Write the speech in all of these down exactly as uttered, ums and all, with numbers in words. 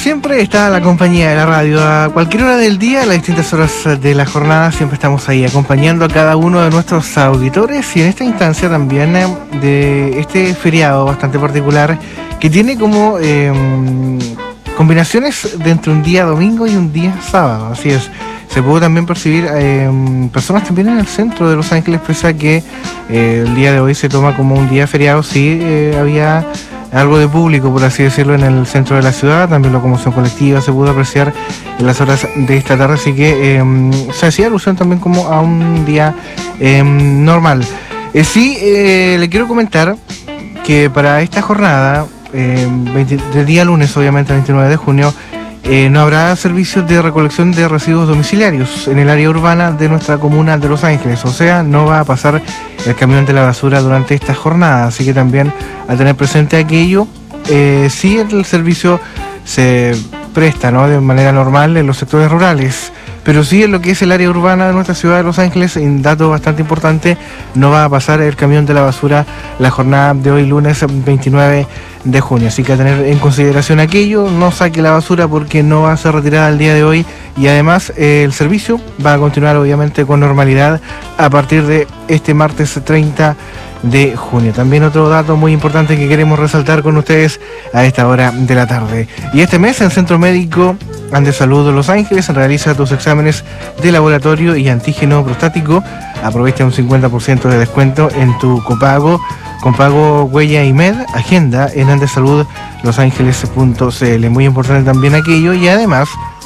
Siempre está la compañía de la radio a cualquier hora del día, a las distintas horas de la jornada. Siempre estamos ahí acompañando a cada uno de nuestros auditores y en esta instancia también eh, de este feriado bastante particular que tiene como eh, combinaciones de entre un día domingo y un día sábado. Así es, se pudo también percibir eh, personas también en el centro de Los Ángeles, pese a que eh, el día de hoy se toma como un día feriado. Sí, eh, había algo de público, por así decirlo, en el centro de la ciudad. También locomoción colectiva se pudo apreciar en las horas de esta tarde, así que eh, se hacía alusión también como a un día eh, normal. Eh, sí, eh, le quiero comentar que para esta jornada, eh, veinte, del día lunes, obviamente, veintinueve de junio, Eh, no habrá servicios de recolección de residuos domiciliarios en el área urbana de nuestra comuna de Los Ángeles, o sea, no va a pasar el camión de la basura durante esta jornada, así que también a tener presente aquello. Eh, sí, el servicio se presta, ¿no?, de manera normal en los sectores rurales, pero sí en lo que es el área urbana de nuestra ciudad de Los Ángeles, un dato bastante importante, no va a pasar el camión de la basura la jornada de hoy lunes veintinueve de junio, así que a tener en consideración aquello. No saque la basura porque no va a ser retirada el día de hoy y además eh, el servicio va a continuar obviamente con normalidad a partir de este martes treinta de junio. También otro dato muy importante que queremos resaltar con ustedes a esta hora de la tarde. Y este mes el Centro Médico Andesalud de Los Ángeles realiza tus exámenes de laboratorio y antígeno prostático. Aprovecha un cincuenta por ciento de descuento en tu copago con pago Huella y Med. Agenda en andesalud los ángeles punto c l. Muy importante también aquello. Y además,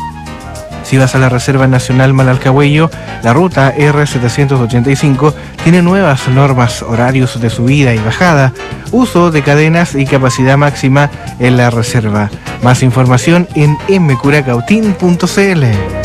si vas a la Reserva Nacional Malalcahuello, la ruta R setecientos ochenta y cinco tiene nuevas normas, horarios de subida y bajada, uso de cadenas y capacidad máxima en la reserva. Más información en m curacautín punto c l.